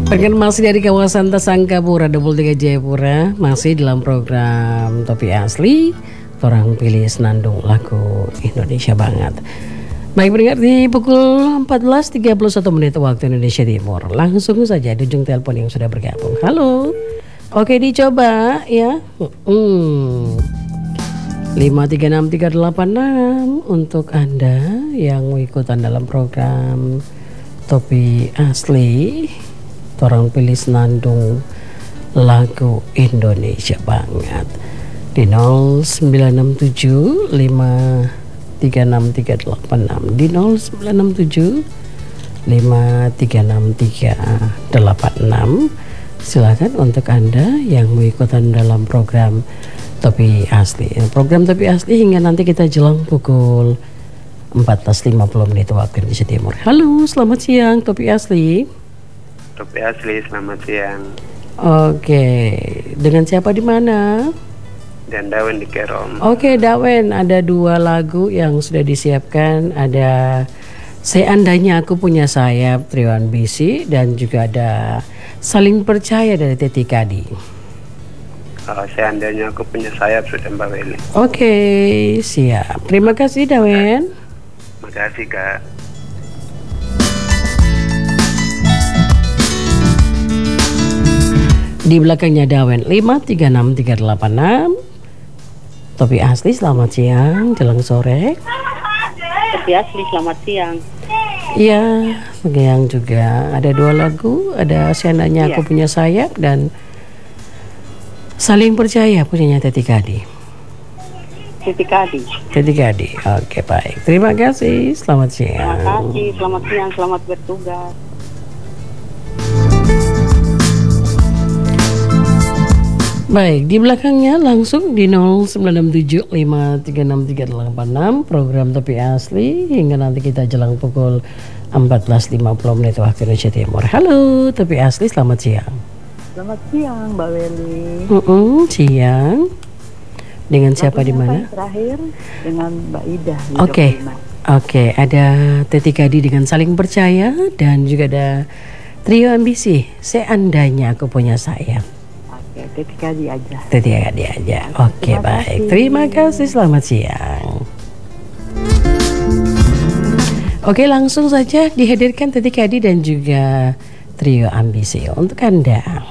Rekan masih dari kawasan Tasangkapura 23 Jayapura, masih dalam program Topik Asli. Orang pilih senandung lagu Indonesia banget. Baik, pendengar, di pukul 14.31 menit waktu Indonesia Timur. Langsung saja di ujung telepon yang sudah bergabung. Halo. Oke, dicoba ya. 536386 untuk Anda yang ikutan dalam program Topik Asli. Orang pilih senandung lagu Indonesia banget di 0967 5363386 di 0967 5363386. Silakan untuk Anda yang mengikutan dalam program Topik Asli. Program Topik Asli hingga nanti kita jelang pukul 14.50 menit waktu Indonesia Timur. Halo, selamat siang Topik Asli. Topik Asli, selamat siang. Oke, dengan siapa di mana? Dan Dawen di Kerom. Oke, Dawen, ada dua lagu yang sudah disiapkan. Ada Seandainya Aku Punya Sayap Triwan BC dan juga ada Saling Percaya dari Teti Kadi. Seandainya Aku Punya Sayap sudah Mbak Weli. Oke, siap. Terima kasih Dawen. Terima kasih Kak. Di belakangnya Dawen 536386. Topik Asli, selamat siang, jelang sore. Topik Asli, selamat siang. Iya, yang juga ada dua lagu, ada Seandainya Aku Punya Sayap dan Saling Percaya punyanya Teti Kadi. Teti Kadi. Teti Kadi. Oke, baik. Terima kasih. Selamat siang. Terima kasih. Selamat siang. Selamat bertugas. Baik, di belakangnya langsung di 0967536386 program Topik Asli hingga nanti kita jelang pukul 14.50 menit waktu Indonesia Timur. Halo, Topik Asli, selamat siang. Selamat siang, Mbak Weli. Siang. Dengan siapa di mana? Terakhir dengan Mbak Ida. Oke, ada Teti Kadi dengan Saling Percaya dan juga ada Trio Ambisi Seandainya Aku Punya Sayap. Teti Kadi aja. Teti Kadi aja. Oke, baik. Terima kasih. Selamat siang. Oke, langsung saja dihadirkan Teti Kadi dan juga Trio Ambisi untuk Anda.